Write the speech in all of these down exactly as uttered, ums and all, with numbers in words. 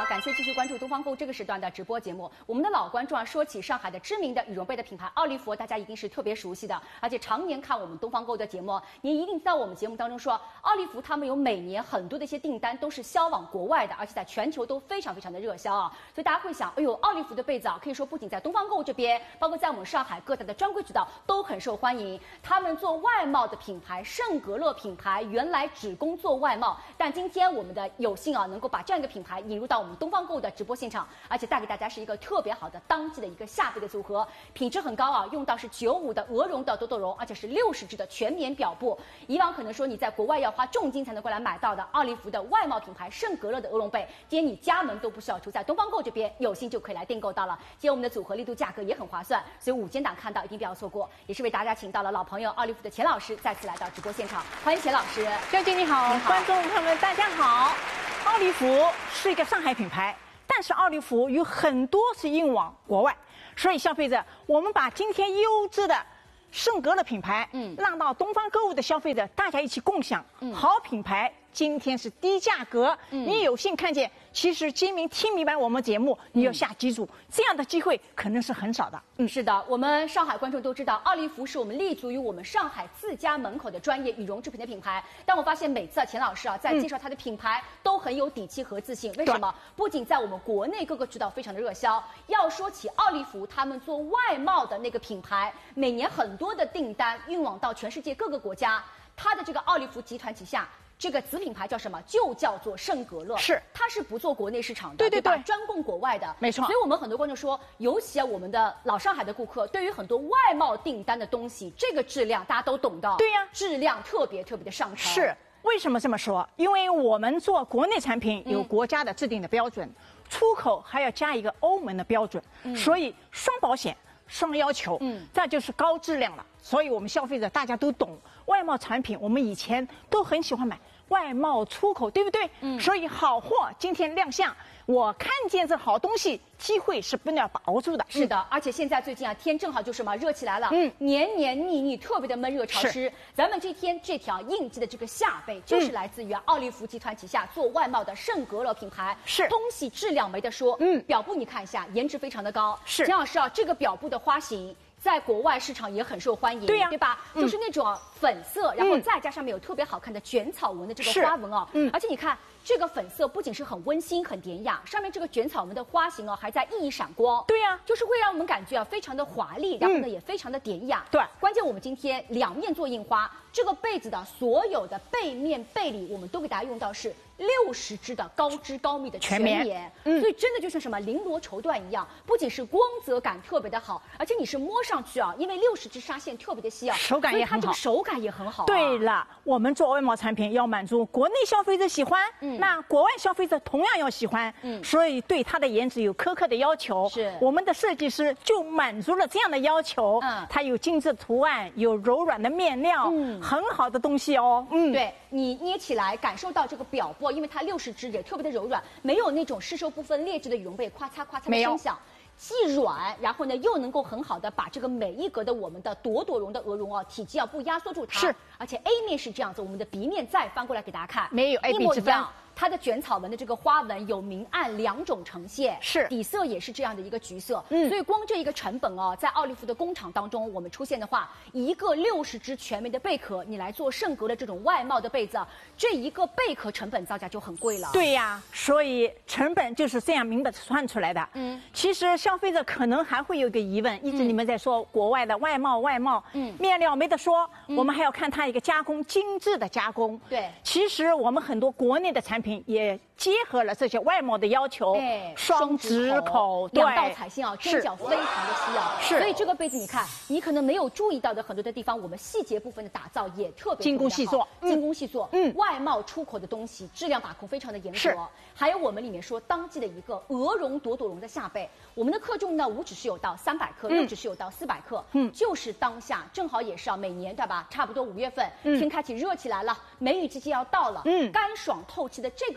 感谢继续关注东方购这个时段的直播节目。我们的老观众啊，说起上海的知名的羽绒被的品牌奥利弗，大家一定是特别熟悉的，而且常年看我们东方购的节目，您一定在我们节目当中说，奥利弗他们有每年很多的一些订单都是销往国外的，而且在全球都非常非常的热销啊。所以大家会想，哎呦，奥利弗的被子啊，可以说不仅在东方购这边，包括在我们上海各大的专柜渠道都很受欢迎。他们做外贸的品牌圣格勒品牌，原来只供做外贸，但今天我们的有幸啊，能够把这样一个品牌引入到我们东方购的直播现场，而且带给大家是一个特别好的当季的一个夏被的组合，品质很高啊，用到是九五的鹅绒的朵朵绒，而且是六十支的全棉表布。以往可能说你在国外要花重金才能过来买到的奥利弗的外贸品牌圣格勒的鹅绒被，今天你家门都不需要出，在东方购这边有幸就可以来订购到了。今天我们的组合力度价格也很划算，所以午间档看到一定不要错过。也是为大家请到了老朋友奥利弗的钱老师再次来到直播现场，欢迎钱老师。 娟姐你好， 你好， 观众朋友们大家好。奥利弗是一个上海品牌，但是奥利弗有很多是运往国外，所以消费者，我们把今天优质的圣格勒品牌，嗯，让到东方购物的消费者大家一起共享。嗯，好品牌今天是低价格，嗯，你有幸看见，其实今明听明白我们节目，你要下记住，嗯，这样的机会可能是很少的。 嗯，是的，我们上海观众都知道，奥利弗是我们立足于我们上海自家门口的专业羽绒制品的品牌。但我发现每次啊，钱老师啊在介绍他的品牌，嗯，都很有底气和自信。为什么？不仅在我们国内各个渠道非常的热销，要说起奥利弗他们做外贸的那个品牌，每年很多的订单运往到全世界各个国家，它的这个奥利弗集团旗下。这个子品牌叫什么？就叫做圣格勒。 是， 它是不做国内市场的， 对对对， 专供国外的， 没错。 所以我们很多观众说，尤其啊，我们的老上海的顾客，对于很多外贸订单的东西，这个质量大家都懂的。 对呀， 质量特别特别的上乘。 是，为什么这么说？因为我们做国内产品有国家的制定的标准，嗯，出口还要加一个欧盟的标准，嗯，所以双保险。双要求，嗯，这就是高质量了。所以我们消费者大家都懂，外贸产品我们以前都很喜欢买外贸出口，对不对？嗯，所以好货今天亮相，我看见这好东西，机会是不能要把握住的。 是的，而且现在最近啊，天正好就是嘛，热起来了，嗯，黏黏腻腻，特别的闷热潮湿。咱们这天这条应季的这个夏被，就是来自于奥利弗集团旗下做外贸的圣格勒品牌， 是东西质量没得说，嗯，表布你看一下，颜值非常的高。 是， 钱老师啊，这个表布的花型。在国外市场也很受欢迎， 对呀， 对吧？嗯，就是那种粉色，然后再加上面有特别好看的卷草纹的这个花纹哦，嗯，而且你看这个粉色不仅是很温馨、很典雅，上面这个卷草纹的花型哦还在熠熠闪光， 对呀， 就是会让我们感觉啊非常的华丽，然后呢也非常的典雅， 对。 关键我们今天两面做印花，这个被子的所有的背面背里，我们都给大家用到是六十支的高织高密的全棉，嗯，所以真的就像什么绫罗绸缎一样，不仅是光泽感特别的好，而且你是摸上去啊，因为六十支纱线特别的细啊， 手感也很好， 所以它这个手感也很好，啊。 对了，我们做外贸产品要满足国内消费者喜欢，嗯，那国外消费者同样要喜欢，嗯，所以对它的颜值有苛刻的要求。 是， 我们的设计师就满足了这样的要求。嗯，它有精致图案，有柔软的面料，嗯，很好的东西哦。 嗯，对你捏起来感受到这个表布，因为它六十支也特别的柔软，没有那种湿收不分劣质的羽绒被咔嚓咔嚓的声响。既软，然后呢又能够很好的把这个每一格的我们的朵朵绒的鹅绒啊体积啊不压缩住它， 是， 而且 A 面是这样子，我们的 B 面再翻过来给大家看， 没有 A B 之分。 它的卷草纹的这个花纹有明暗两种呈现， 是底色也是这样的一个橘色，嗯，所以光这一个成本哦，在奥利弗的工厂当中，我们出现的话，一个六十支全棉的贝壳，你来做圣格的这种外贸的被子，这一个贝壳成本造价就很贵了。 对呀，所以成本就是这样明白算出来的。嗯，其实消费者可能还会有一个疑问，一直你们在说国外的外贸外贸，嗯，面料没得说，嗯，我们还要看它一个加工精致的加工。 对， 其实我们很多国内的产品也结合了这些外贸的要求， 哎， 双直口， 两道彩线啊，针脚非常的细啊， 是。 所以这个被子你看，你可能没有注意到的很多的地方，我们细节部分的打造也特别精工细作， 精工细作。嗯，外贸出口的东西质量把控非常的严格。还有我们里面说当季的一个鹅绒朵朵绒的夏被，我们的克重呢五指是有到三百克，六指是有到四百克，嗯，就是当下正好也是啊，每年对吧？差不多五月份，天开启热起来了，梅雨季节要到了，嗯，干爽透气的这个克重的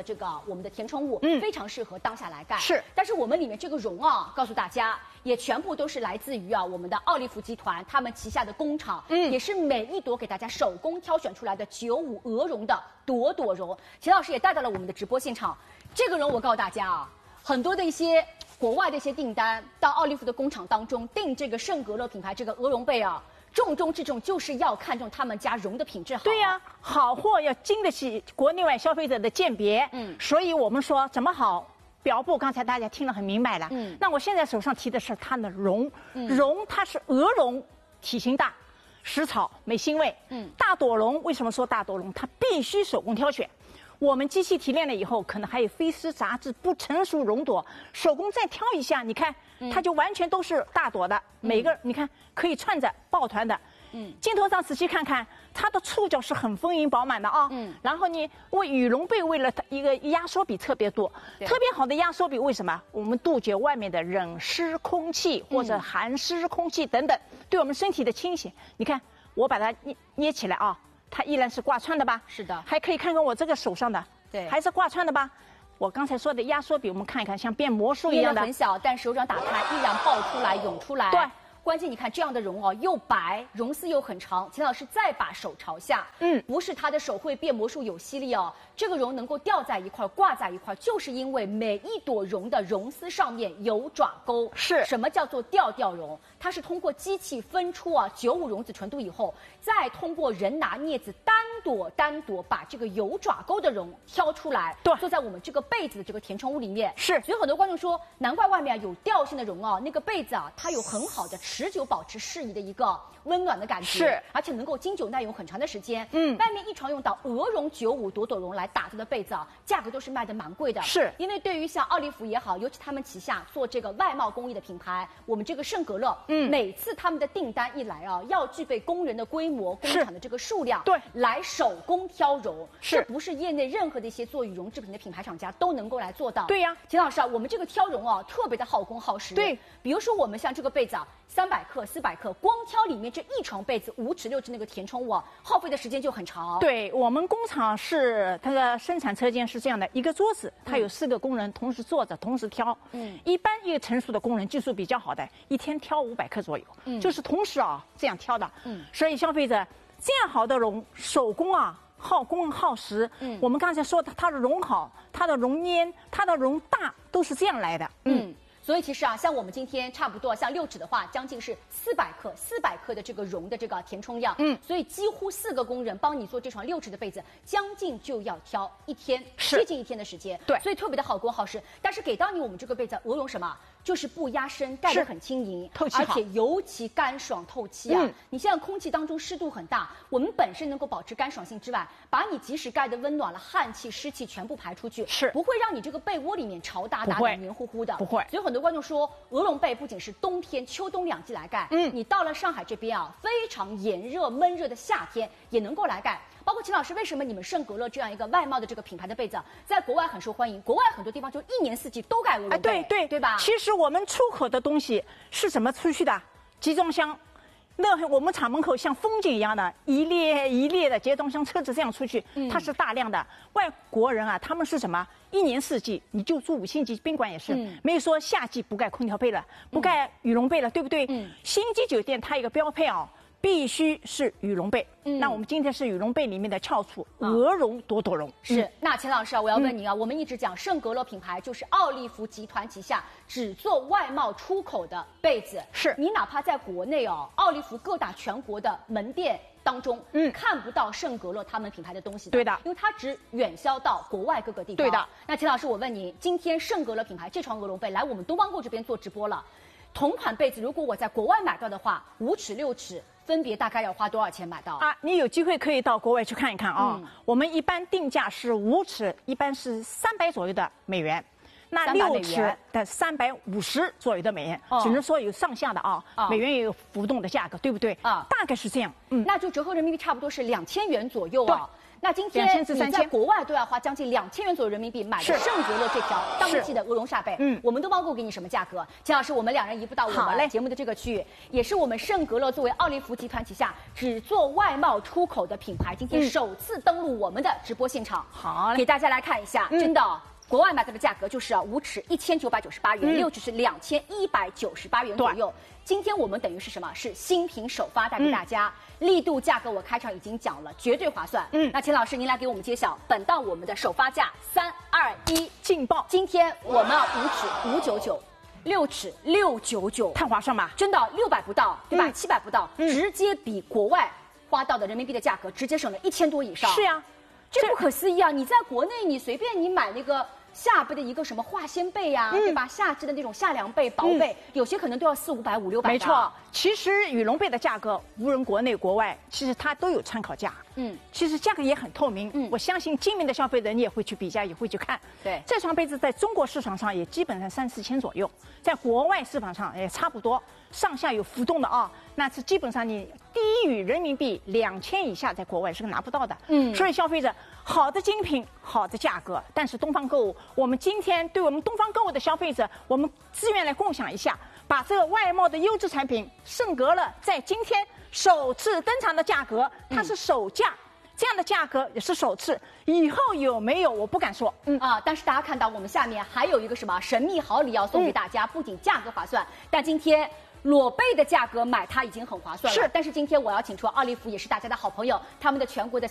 这个我们的填充物， 嗯， 非常适合当下来干。 是， 但是我们里面这个绒啊，告诉大家，也全部都是来自于啊我们的奥利福集团他们旗下的工厂，嗯，也是每一朵给大家手工挑选出来的九五鹅绒的朵朵绒。钱老师也带到了我们的直播现场，这个绒我告诉大家啊，很多的一些国外的一些订单到奥利福的工厂当中订这个圣格勒品牌这个鹅绒被啊。重中之重就是要看重他们家绒的品质好。 对呀、啊，好货要经得起国内外消费者的鉴别。嗯，所以我们说怎么好表布，刚才大家听得很明白了。嗯，那我现在手上提的是它的绒，嗯、绒它是鹅绒，体型大，食草没腥味。嗯，大朵绒为什么说大朵绒？它必须手工挑选。我们机器提炼了以后，可能还有飞丝杂质不成熟绒朵，手工再挑一下，你看它就完全都是大朵的，嗯、每个你看可以串着抱团的。嗯，镜头上仔细看看，它的触角是很丰盈饱满的啊。嗯，然后呢，为羽绒被为了它一个压缩比特别多，特别好的压缩比，为什么？我们杜绝外面的冷湿空气或者寒湿空气等等，嗯、对我们身体的清洗。你看，我把它捏捏起来啊。它依然是挂穿的吧？ 是的， 还可以看看我这个手上的， 对， 还是挂穿的吧？我刚才说的压缩比，我们看一看，像变魔术一样的， 很小，但手掌打开依然爆出来、涌出来。 对， 关键你看这样的绒哦，又白，绒丝又很长。钱老师再把手朝下，嗯，不是他的手会变魔术有吸力哦，这个绒能够吊在一块、挂在一块，就是因为每一朵绒的绒丝上面有爪钩。 是， 什么叫做吊吊绒？它是通过机器分出啊九五绒子纯度以后，再通过人拿镊子单朵单朵把这个有爪钩的绒挑出来， 对， 做在我们这个被子的这个填充物里面。 是， 所以很多观众说，难怪外面有调性的绒哦，那个被子啊，它有很好的持久保持适宜的一个温暖的感觉， 是， 而且能够经久耐用很长的时间。嗯，外面一常用到鹅绒九五朵朵绒来打造的被子啊，价格都是卖的蛮贵的。 是， 因为对于像奥利福也好，尤其他们旗下做这个外贸工艺的品牌，我们这个圣格勒，嗯，每次他们的订单一来啊，要具备工人的规模、工厂的这个数量， 对， 来手工挑绒， 是， 这不是业内任何的一些做羽绒制品的品牌厂家都能够来做到。 对呀， 钱老师啊，我们这个挑绒啊，特别的耗工耗时。 对， 比如说我们像这个被子啊，三百克、四百克，光挑里面这一床被子五尺六尺那个填充物啊，耗费的时间就很长。 对，我们工厂是它的生产车间是这样的，一个桌子，它有四个工人同时坐着，同时挑。嗯，一般一个成熟的工人技术比较好的，一天挑五百克左右。嗯，就是同时啊这样挑的。嗯，所以消费者这样好的绒，手工啊。耗工耗时，嗯，我们刚才说的，它的绒好，它的绒粘，它的绒大，都是这样来的，嗯。 嗯，所以其实啊，像我们今天差不多像六尺的话，将近是四百克，四百克的这个绒的这个填充量，嗯，所以几乎四个工人帮你做这床六尺的被子，将近就要挑一天，接近一天的时间， 对， 所以特别的耗工耗时。但是给到你我们这个被子，鹅绒什么？就是不压身，盖得很轻盈， 透气好， 而且尤其干爽透气啊！嗯、你现在空气当中湿度很大，我们本身能够保持干爽性之外，把你即使盖得温暖了，汗气、湿气全部排出去， 是不会让你这个被窝里面潮哒哒的、黏糊糊的。 不会。 所以很多观众说，鹅绒被不仅是冬天、秋冬两季来盖，嗯，你到了上海这边啊，非常炎热、闷热的夏天也能够来盖。包括秦老师，为什么你们圣格勒这样一个外贸的这个品牌的被子，在国外很受欢迎？国外很多地方就一年四季都盖鹅绒被， 哎，对对对吧？ 其实我们出口的东西是怎么出去的？集装箱，那我们厂门口像风景一样的，一列一列的集装箱车子这样出去，嗯、它是大量的。外国人啊，他们是什么？一年四季，你就住五星级宾馆也是，嗯、没有说夏季不盖空调被了，不盖羽绒被了，对不对？嗯、星级酒店它有一个标配啊。必须是羽绒被。嗯，那我们今天是羽绒被里面的翘楚，鹅绒朵朵绒。 是，嗯、那钱老师啊，我要问您啊，嗯、我们一直讲圣格勒品牌就是奥利福集团旗下只做外贸出口的被子。 是， 你哪怕在国内哦，奥利福各大全国的门店当中，嗯，看不到圣格勒他们品牌的东西的。 对的， 因为它只远销到国外各个地方。 对的。 那钱老师，我问您，今天圣格勒品牌这床鹅绒被来我们东方购这边做直播了，同款被子如果我在国外买到的话，五尺六尺。分别大概要花多少钱买到啊？你有机会可以到国外去看一看啊。嗯、我们一般定价是五尺，一般是三百左右的美元。那六尺的三百五十左右的美元，哦、只能说有上下的啊。哦、美元也有浮动的价格，对不对？啊，大概是这样。 嗯，那就折合人民币差不多是两千元左右啊。 那今天你在国外都要花将近两千元左右人民币买的圣格勒这条当季的鹅绒纱被，嗯，我们东方购给你什么价格？钱老师，我们两人移步到我们节目的这个区域，也是我们圣格勒作为奥利福集团旗下只做外贸出口的品牌，今天首次登陆我们的直播现场， 好， 给大家来看一下，真的。国外买到的价格就是啊，五尺一千九百九十八元，六尺是两千一百九十八元左右。今天我们等于是什么？是新品首发带给大家，嗯、力度价格我开场已经讲了，绝对划算。嗯，那钱老师您来给我们揭晓本档我们的首发价，三二一， 劲爆！ 今天我们五尺五九九。六尺六九九， 太划算吧？ 真的六百不到，对吧？七百、嗯、不到、嗯，直接比国外花到的人民币的价格直接省了一千多以上。 是呀、啊， 这不可思议啊！你在国内你随便你买那个。夏被的一个什么化纤被呀、啊嗯，对吧？夏制的那种夏凉被、薄被、嗯，有些可能都要四五百、五六百。 没错，其实羽绒被的价格，无论国内国外，其实它都有参考价。嗯，其实价格也很透明。嗯，我相信精明的消费者你也会去比价，也会去看。 对， 这双被子在中国市场上也基本上三四千左右，在国外市场上也差不多，上下有浮动的啊。那是基本上你低于人民币两千以下，在国外是拿不到的。嗯，所以消费者好的精品，好的价格。但是东方购物，我们今天对我们东方购物的消费者，我们资源来共享一下，把这个外贸的优质产品圣格勒在今天首次登场的价格，它是首价。嗯，这样的价格也是首次，以后有没有我不敢说。 嗯啊，但是大家看到我们下面还有一个什么神秘好礼要送给大家，嗯、不仅价格划算，但今天裸被的价格买它已经很划算了。是，但是今天我要请出奥利福，也是大家的好朋友，他们的全国的。